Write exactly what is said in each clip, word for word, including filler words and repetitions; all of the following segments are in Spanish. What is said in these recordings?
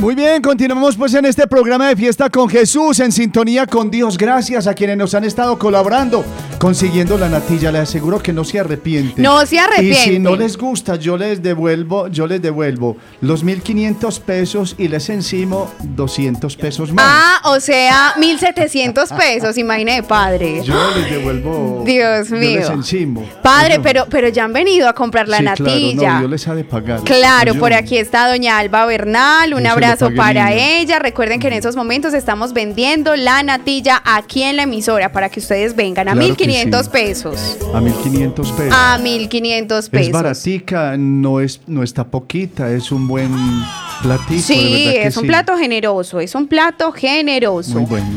Muy bien, continuamos pues en este programa de Fiesta con Jesús, en sintonía con Dios. Gracias a quienes nos han estado colaborando, consiguiendo la natilla. Les aseguro que no se arrepienten. No se arrepienten. Y si no les gusta, yo les devuelvo, yo les devuelvo los mil quinientos pesos y les encimo doscientos pesos más. Ah, o sea, mil setecientos pesos, imagínate, padre. Yo les devuelvo. Dios yo mío. les encimo. Padre, Yo. pero, pero ya han venido a comprar la Sí, natilla. Claro, no, yo les ha de pagar. Claro, Yo. por aquí está doña Alba Bernal, un Yo se lo abrazo pagué, para niña. ella. Recuerden que en esos momentos estamos vendiendo la natilla aquí en la emisora para que ustedes vengan a Claro mil quinientos que sí. pesos. A mil quinientos pesos. A mil quinientos pesos. Es baratica, no, es, no está poquita, es un buen platito. de Sí, verdad que es un sí. plato generoso, es un plato generoso. Muy bueno.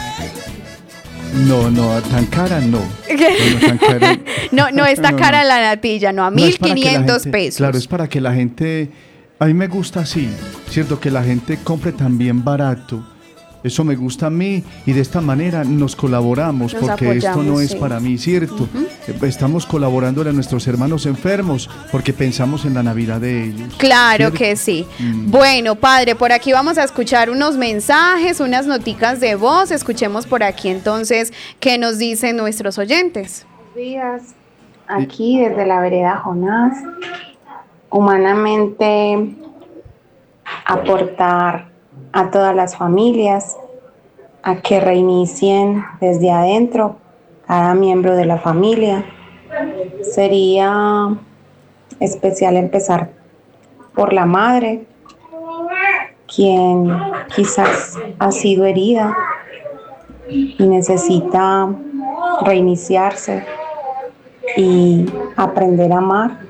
No, no, tan cara no. Bueno, tan cara- No, no está No, cara no. la natilla, no, a No, mil es para que la quinientos gente- pesos. Claro, es para que la gente, a mí me gusta así, ¿cierto? Que la gente compre también barato. Eso me gusta a mí y de esta manera nos colaboramos, Nos porque esto no apoyamos, es sí. para mí, ¿cierto? Eh, Estamos colaborándole a nuestros hermanos enfermos porque pensamos en la Navidad de ellos. Claro ¿cierto? que sí. Mm. Bueno, padre, por aquí vamos a escuchar unos mensajes, unas noticas de voz. Escuchemos por aquí entonces qué nos dicen nuestros oyentes. Buenos días, aquí desde la vereda Jonás, humanamente aportar a todas las familias a que reinicien desde adentro cada miembro de la familia. Sería especial empezar por la madre, quien quizás ha sido herida y necesita reiniciarse y aprender a amar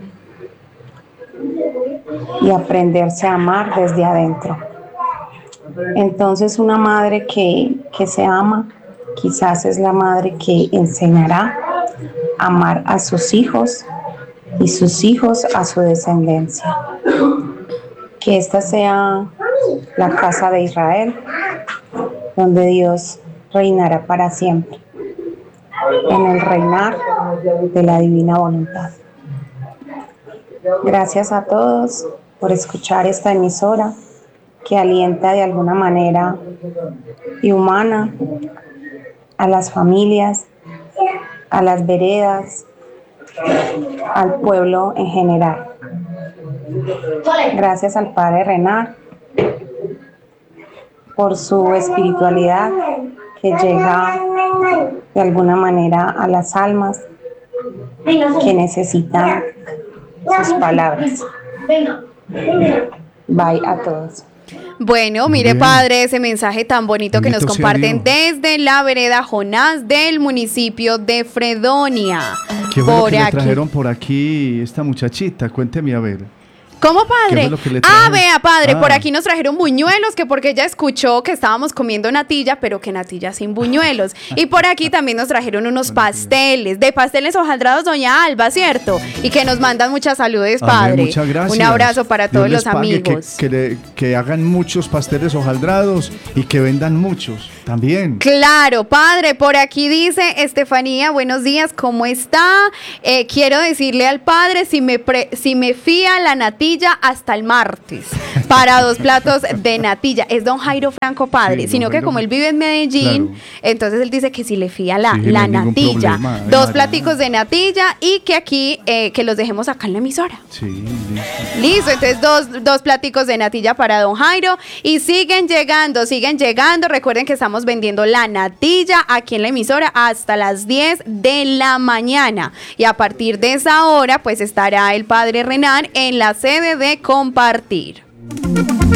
y aprenderse a amar desde adentro. Entonces una madre que, que se ama quizás es la madre que enseñará a amar a sus hijos y sus hijos a su descendencia. Que esta sea la casa de Israel, donde Dios reinará para siempre, en el reinar de la divina voluntad. Gracias a todos por escuchar esta emisora que alienta de alguna manera y humana a las familias, a las veredas, al pueblo en general. Gracias al Padre Renar por su espiritualidad que llega de alguna manera a las almas que necesitan sus palabras. Bye a todos. Bueno, mire, Bien. padre, ese mensaje tan bonito que nos Bendito sea comparten Dios. desde la vereda Jonás del municipio de Fredonia. Qué bueno Por que le aquí. trajeron por aquí esta muchachita, cuénteme a ver. ¿Cómo, ¿Qué padre? fue lo que le Ah, trajeron? vea, padre, Ah. por aquí nos trajeron buñuelos, que porque ella escuchó que estábamos comiendo natilla, pero que natilla sin buñuelos. Y por aquí también nos trajeron unos pasteles, de pasteles hojaldrados, doña Alba, ¿cierto? Y que nos mandan muchas saludes, A ver, padre. muchas gracias. Un abrazo para Dios todos les los pague, que- amigos. Que, le- que hagan muchos pasteles hojaldrados y que vendan muchos también. Claro, padre, por aquí dice Estefanía, buenos días, ¿cómo está? Eh, quiero decirle al padre si me, pre- si me fía la natilla hasta el martes para dos platos de natilla. Es don Jairo Franco, padre, Sí, don sino que Jairo. como él vive en Medellín, Claro. entonces él dice que si le fía la, Sí, no la hay ningún natilla, problema, ay, dos María. platicos de natilla y que aquí, eh, que los dejemos acá en la emisora. Sí, listo. Listo, entonces dos, dos platicos de natilla para don Jairo y siguen llegando, siguen llegando. Recuerden que estamos vendiendo la natilla aquí en la emisora hasta las diez de la mañana y a partir de esa hora pues estará el padre Renan en la sede de Compartir.